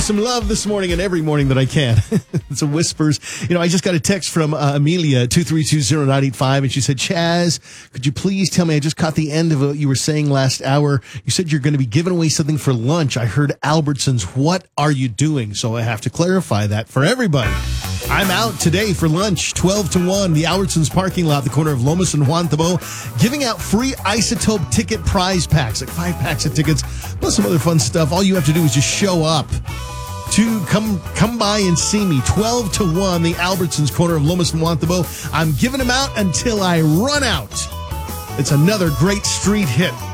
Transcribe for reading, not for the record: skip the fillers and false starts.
some love this morning and every morning that I can. It's a whispers. I just got a text from Amelia, 2320985, and she said, Chaz, could you please tell me, I just caught the end of what you were saying last hour. You said you're going to be giving away something for lunch. I heard Albertsons. What are you doing? So I have to clarify that for everybody. I'm out today for lunch, 12 to 1, the Albertsons parking lot, the corner of Lomas and Juan Tabo, giving out free Isotope ticket prize packs, like 5 packs of tickets, plus some other fun stuff. All you have to do is just show up to come by and see me, 12 to 1, the Albertsons, corner of Lomas and Juan Tabo. I'm giving them out until I run out. It's another great street hit.